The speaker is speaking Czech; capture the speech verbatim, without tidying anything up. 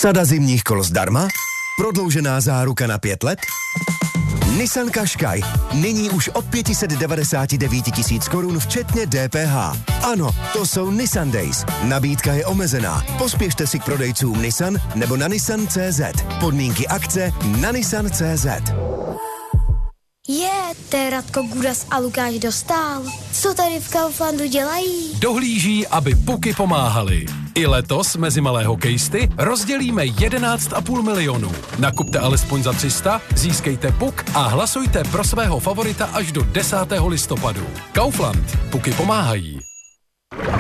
Sada zimních kol zdarma? Prodloužená záruka na pět let? Nissan Qashqai. Nyní už od pět set devadesát devět tisíc korun včetně D P H. Ano, to jsou Nissan Days. Nabídka je omezená. Pospěšte si k prodejcům Nissan nebo na nissan tečka cé zet. Podmínky akce na nissan tečka cé zet. Je, to je Radko Gudas a Lukáš Dostál. Co tady v Kauflandu dělají? Dohlíží, aby puky pomáhaly. I letos mezi malé hokejisty rozdělíme jedenáct a půl milionu. Nakupte alespoň za tři sta, získejte puk a hlasujte pro svého favorita až do desátého listopadu. Kaufland. Puky pomáhají.